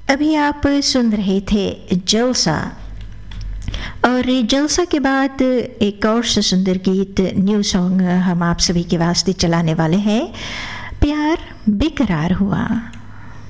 अभी आप सुन रहे थे जलसा, और जलसा के बाद एक और सुंदर गीत, न्यू सॉन्ग हम आप सभी के वास्ते चलाने वाले हैं, प्यार बेकरार हुआ।